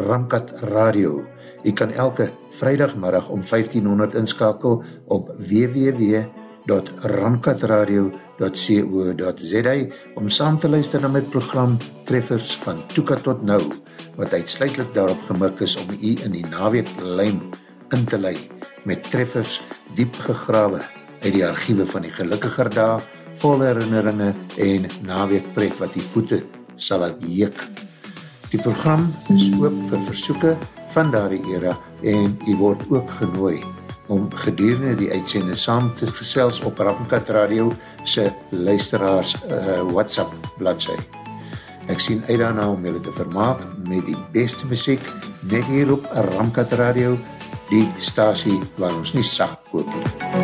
Ramkat Radio. U kan elke vrijdagmiddag om 1500 inskakel op www.ramkatradio.co.za om saam te luister na my program Treffers van Toeka tot Nou, wat uitsluitlik daarop gemik is om u in die naweeklyn in te lei met treffers diep gegrawe uit die archiewe van die gelukkiger dae, vol herinneringe en naweekpret wat die voete sal laat jeek. Die program is oop vir versoeke van daardie era en u word ook genooi om gedurende die uitsending saam te gesels op Ramkat Radio se luisteraars WhatsApp bladsy. Ek sien uit daarna om julle te vermaak met die beste musiek net hier op Ramkat Radio, die stasie waar ons nie sag koop nie.